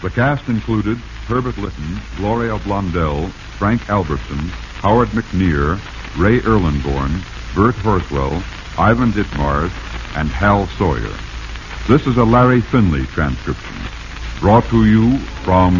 The cast included Herbert Lytton, Gloria Blondell, Frank Albertson, Howard McNear, Ray Erlenborn, Bert Horswell, Ivan Ditmars, and Hal Sawyer. This is a Larry Finley transcription, brought to you from